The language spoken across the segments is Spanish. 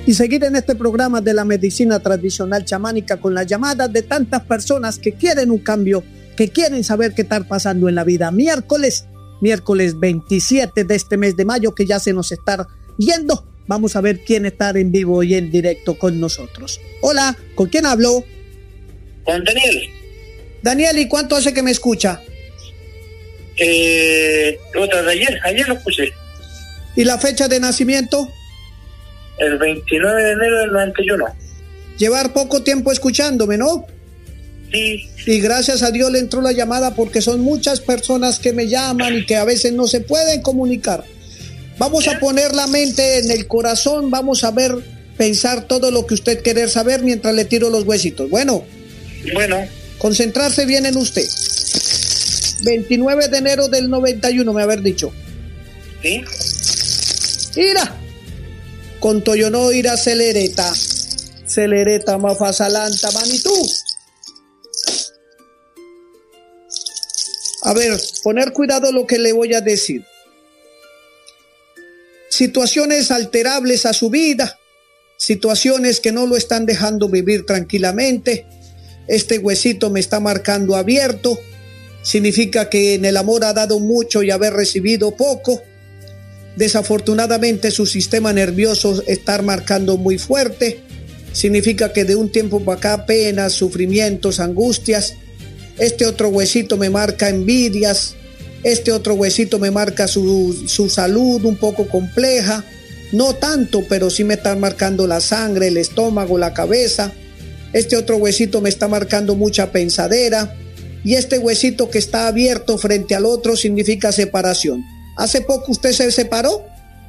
y seguir en este programa de la medicina tradicional chamánica con las llamadas de tantas personas que quieren un cambio, que quieren saber qué está pasando en la vida. Miércoles 27 de este mes de mayo, que ya se nos está yendo. Vamos a ver quién está en vivo y en directo con nosotros. Hola, ¿con quién hablo? Con Daniel. Daniel, ¿y cuánto hace que me escucha? Ayer lo escuché. ¿Y la fecha de nacimiento? El 29 de enero del 91. Llevar poco tiempo escuchándome, ¿no? Sí. Y gracias a Dios le entró la llamada, porque son muchas personas que me llaman y que a veces no se pueden comunicar. Vamos a poner la mente en el corazón, vamos a ver, pensar todo lo que usted quiere saber mientras le tiro los huesitos. Bueno. Concentrarse bien en usted. 29 de enero del 91, me haber dicho. Sí. Ira. Con Toyonó ira celereta. Celereta mafasalanta manitú. A ver, poner cuidado lo que le voy a decir. Situaciones alterables a su vida, situaciones que no lo están dejando vivir tranquilamente. Este huesito me está marcando abierto, significa que en el amor ha dado mucho y haber recibido poco. Desafortunadamente su sistema nervioso está marcando muy fuerte, significa que de un tiempo para acá penas, sufrimientos, angustias. Este otro huesito me marca envidias. Este otro huesito me marca su salud un poco compleja. No tanto, pero sí me están marcando la sangre, el estómago, la cabeza. Este otro huesito me está marcando mucha pensadera. Y este huesito que está abierto frente al otro significa separación. ¿Hace poco usted se separó?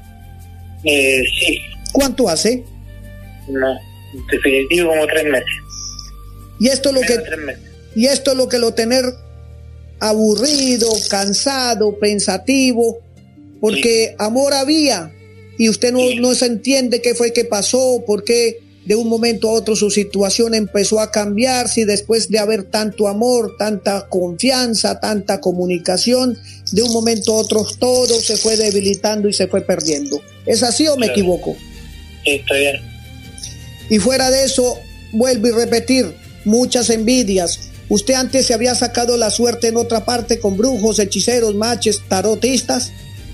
Sí. ¿Cuánto hace? No, definitivo como 3 meses. Y esto es lo que... 3 meses. Y esto es lo que lo tener aburrido, cansado, pensativo, porque sí, amor había y usted no se entiende qué fue que pasó, por qué de un momento a otro su situación empezó a cambiar, si después de haber tanto amor, tanta confianza, tanta comunicación, de un momento a otro todo se fue debilitando y se fue perdiendo. ¿Es así o me equivoco? Sí, está bien. Y fuera de eso, vuelvo y repetir, muchas envidias. ¿Usted antes se había sacado la suerte en otra parte con brujos, hechiceros, maches, tarotistas?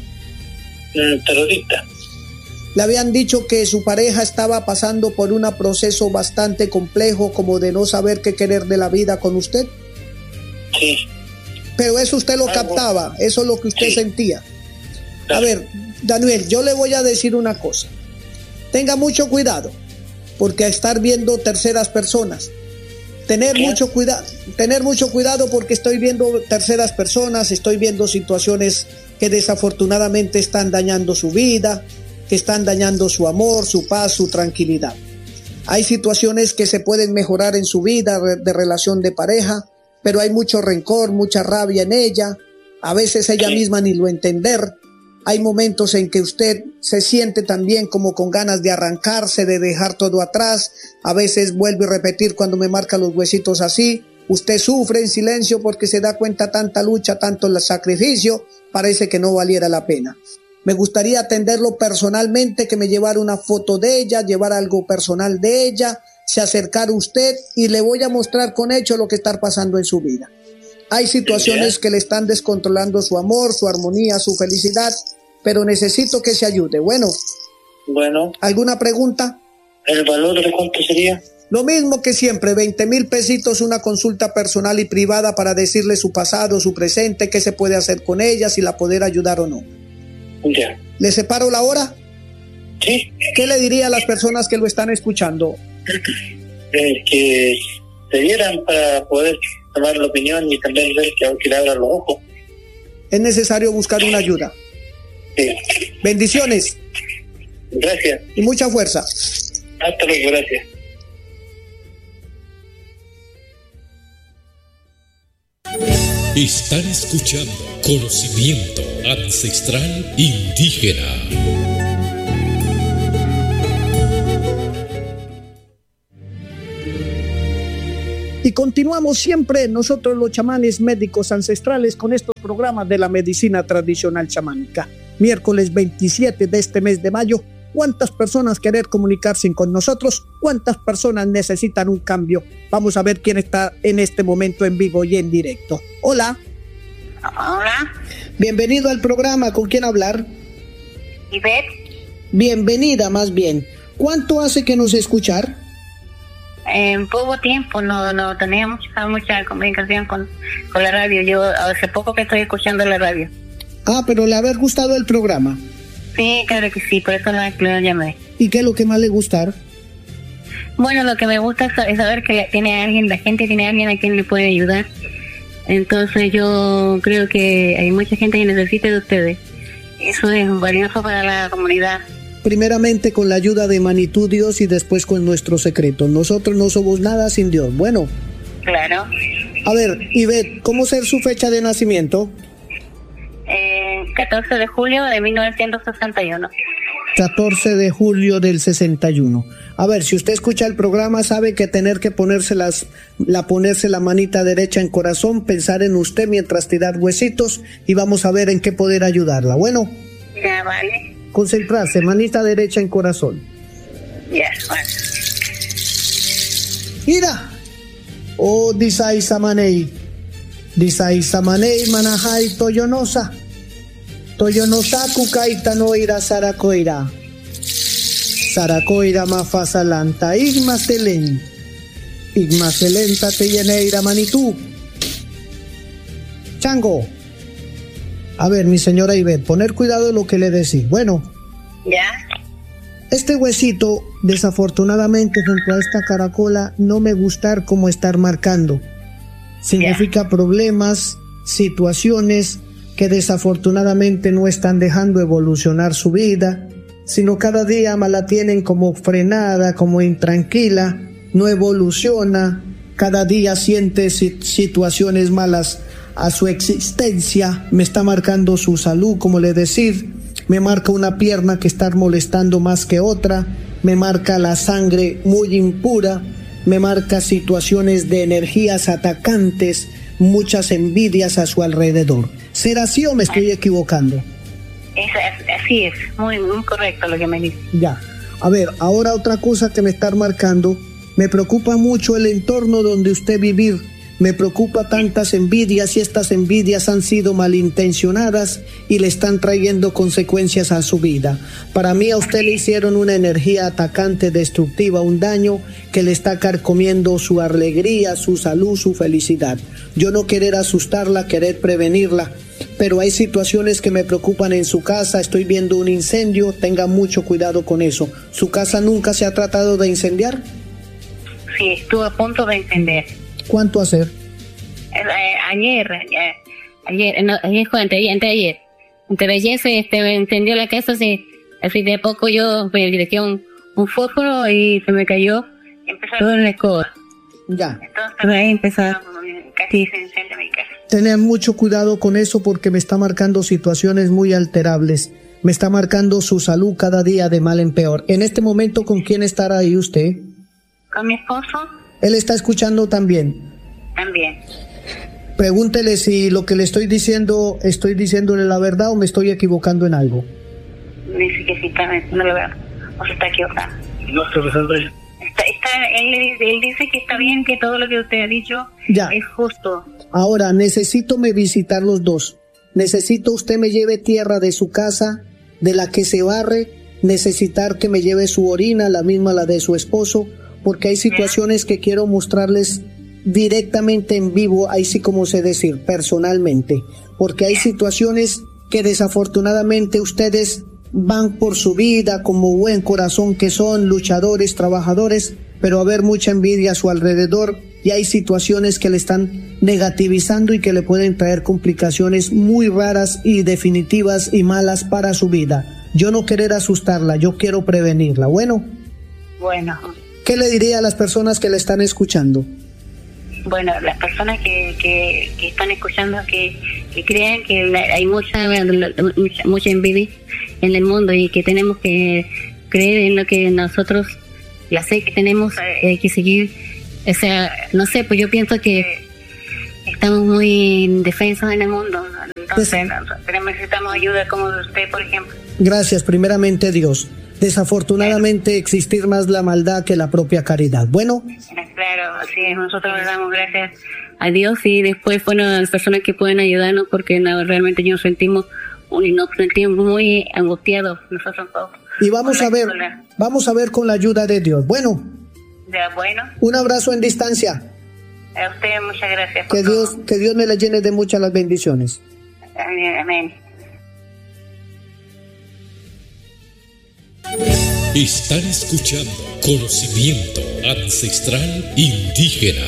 Tarotista. ¿Le habían dicho que su pareja estaba pasando por un proceso bastante complejo, como de no saber qué querer de la vida con usted? Sí. Pero eso usted lo captaba, eso es lo que usted sentía. A ver, Daniel, yo le voy a decir una cosa. Tenga mucho cuidado, porque a estar viendo terceras personas, tener mucho cuidado porque estoy viendo terceras personas, estoy viendo situaciones que desafortunadamente están dañando su vida, que están dañando su amor, su paz, su tranquilidad. Hay situaciones que se pueden mejorar en su vida de relación de pareja, pero hay mucho rencor, mucha rabia en ella, a veces ella misma ni lo entender. Hay momentos en que usted se siente también como con ganas de arrancarse, de dejar todo atrás. A veces vuelvo a repetir cuando me marca los huesitos así. Usted sufre en silencio porque se da cuenta tanta lucha, tanto el sacrificio, parece que no valiera la pena. Me gustaría atenderlo personalmente, que me llevara una foto de ella, llevar algo personal de ella, se acercara a usted y le voy a mostrar con hecho lo que está pasando en su vida. Hay situaciones que le están descontrolando su amor, su armonía, su felicidad, pero necesito que se ayude. Bueno. ¿Alguna pregunta? ¿El valor de cuánto sería? Lo mismo que siempre, 20,000 pesitos, una consulta personal y privada para decirle su pasado, su presente, qué se puede hacer con ella, si la poder ayudar o no. Ya. ¿Le separo la hora? Sí. ¿Qué le diría a las personas que lo están escuchando? Que se dieran para poder tomar la opinión y también ver que le abran los ojos. Es necesario buscar una ayuda. Sí. Bendiciones. Gracias. Y mucha fuerza. Hasta luego, gracias. Están escuchando Conocimiento Ancestral Indígena. Y continuamos siempre nosotros los chamanes médicos ancestrales con estos programas de la medicina tradicional chamánica. Miércoles 27 de este mes de mayo, ¿Cuántas personas quieren comunicarse con nosotros? ¿Cuántas personas necesitan un cambio? Vamos a ver quién está en este momento en vivo y en directo. Hola. Hola. Bienvenido al programa. ¿Con quién hablar? Ivette. Bienvenida, más bien. ¿Cuánto hace que nos escuchar? En poco tiempo, no tenía mucha comunicación con la radio. Yo hace poco que estoy escuchando la radio. Ah, pero le haber gustado el programa. Sí, claro que sí, por eso la llamé. ¿Y qué es lo que más le gusta? Bueno, lo que me gusta es saber que la gente tiene a alguien a quien le puede ayudar. Entonces yo creo que hay mucha gente que necesita de ustedes. Eso es valioso para la comunidad. Primeramente con la ayuda de Manitou Dios y después con nuestro secreto. Nosotros no somos nada sin Dios. Bueno. Claro. A ver, Ivette, ¿cómo es su fecha de nacimiento? 14 de julio de 1961. 14 de julio del 61. A ver, si usted escucha el programa, sabe que tener que ponerse la manita derecha en corazón, pensar en usted mientras tirar huesitos y vamos a ver en qué poder ayudarla. Bueno. Ya, vale. Concentrarse, manita derecha en corazón. Ya, vale. Mira. Oh, disai samanei manahai toyonosa. Toyonosa kukaita no ira sarakoira. Sarakoira mafasalanta igmaselen. Igmaselenta te lleneira Manitou. Chango. A ver, mi señora Ivette, poner cuidado de lo que le decís. Bueno. Ya. Este huesito, desafortunadamente, junto a esta caracola, no me gustar como estar marcando. Significa problemas, situaciones que desafortunadamente no están dejando evolucionar su vida, sino cada día más la tienen como frenada, como intranquila, no evoluciona, cada día siente situaciones malas a su existencia, me está marcando su salud, como le decir, me marca una pierna que está molestando más que otra, me marca la sangre muy impura, me marca situaciones de energías atacantes, muchas envidias a su alrededor. ¿Será así o me estoy equivocando? Así es, muy correcto lo que me dice. Ya. A ver, ahora otra cosa que me está marcando, me preocupa mucho el entorno donde usted vivir. Me preocupa tantas envidias y estas envidias han sido malintencionadas y le están trayendo consecuencias a su vida. Para mí a usted le hicieron una energía atacante, destructiva, un daño que le está carcomiendo su alegría, su salud, su felicidad. Yo no querer asustarla, querer prevenirla, pero hay situaciones que me preocupan en su casa. Estoy viendo un incendio, tenga mucho cuidado con eso. ¿Su casa nunca se ha tratado de incendiar? Sí, estuvo a punto de incendiar. ¿Cuánto hacer? Ayer se encendió la casa, así de poco yo me dirigí un fósforo y se me cayó, empezó todo en la escoba. Ya. Entonces ahí empezó, casi se incendia mi casa. Tener mucho cuidado con eso porque me está marcando situaciones muy alterables. Me está marcando su salud cada día de mal en peor. En este momento, ¿con quién estará ahí usted? Con mi esposo. Él está escuchando también. También. Pregúntele si lo que le estoy diciéndole la verdad o me estoy equivocando en algo. Dice que sí, no lo veo. O se está equivocando. No, profesor. Él dice que está bien, que todo lo que usted ha dicho es justo. Ahora, necesito me visitar los dos. Necesito usted me lleve tierra de su casa, de la que se barre, necesitar que me lleve su orina, la misma la de su esposo, porque hay situaciones que quiero mostrarles directamente en vivo, ahí sí como sé decir, personalmente, porque hay situaciones que desafortunadamente ustedes van por su vida como buen corazón que son, luchadores, trabajadores, pero a ver mucha envidia a su alrededor y hay situaciones que le están negativizando y que le pueden traer complicaciones muy raras y definitivas y malas para su vida. Yo no querer asustarla, yo quiero prevenirla. Bueno. ¿Qué le diría a las personas que le están escuchando? Bueno, las personas que están escuchando, que crean que hay mucha envidia en el mundo y que tenemos que creer en lo que nosotros, la fe que tenemos, que seguir. O sea, no sé, pues yo pienso que estamos muy indefensos en el mundo, entonces necesitamos ayuda como de usted, por ejemplo. Gracias, primeramente Dios. desafortunadamente existir más la maldad que la propia caridad. Bueno. Claro, así es, nosotros le damos gracias a Dios y después, bueno, a las personas que pueden ayudarnos porque no, realmente nos sentimos muy angustiados nosotros todos. Y vamos a ver con la ayuda de Dios. Bueno. Ya, bueno. Un abrazo en distancia. A usted muchas gracias. Que Dios me le llene de muchas las bendiciones. Amén, amén. Están escuchando Conocimiento Ancestral Indígena.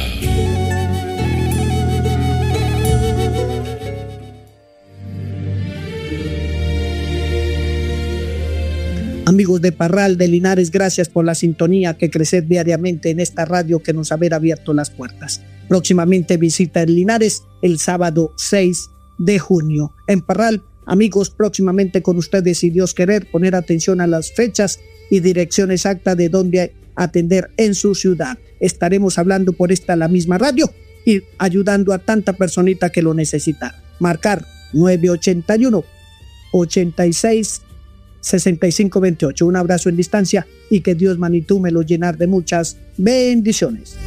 Amigos de Parral, de Linares, gracias por la sintonía que crecer diariamente en esta radio que nos haber abierto las puertas. Próximamente visita en Linares el sábado 6 de junio. En Parral, amigos, próximamente con ustedes, si Dios querer, poner atención a las fechas y dirección exacta de dónde atender en su ciudad. Estaremos hablando por la misma radio y ayudando a tanta personita que lo necesita. Marcar 981 86 6528. Un abrazo en distancia y que Dios Manitú me lo llenar de muchas bendiciones.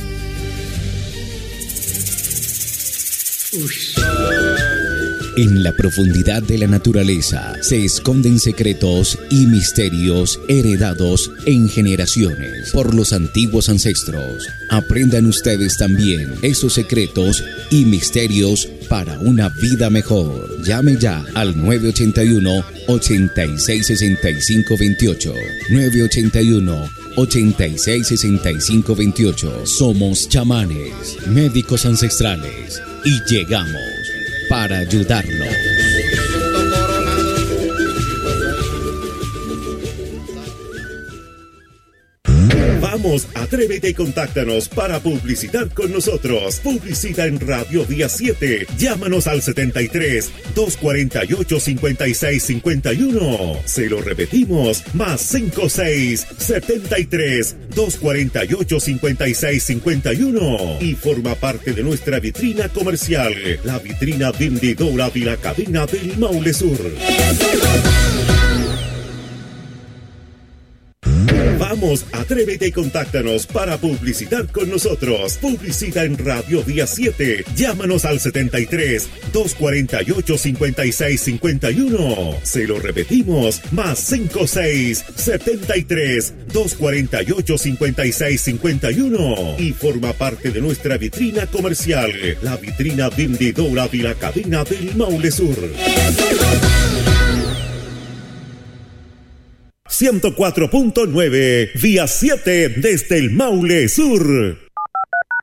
En la profundidad de la naturaleza se esconden secretos y misterios heredados en generaciones por los antiguos ancestros. Aprendan ustedes también esos secretos y misterios para una vida mejor. Llame ya al 981-866528. 981-866528. Somos chamanes, médicos ancestrales y llegamos para ayudarlo. Vamos, atrévete y contáctanos para publicitar con nosotros. Publicita en Radio Día 7. Llámanos al 73-248-5651. Se lo repetimos, más 56-73-248-5651. Y forma parte de nuestra vitrina comercial, la vitrina vendedora de la cadena del Maule Sur. Vamos, atrévete y contáctanos para publicitar con nosotros. Publicita en Radio Día 7. Llámanos al 73-248-5651. Se lo repetimos, más 56-73-248-5651. Y forma parte de nuestra vitrina comercial, la vitrina vendedora de la cadena del Maule Sur. 104.9, Vía 7 desde el Maule Sur.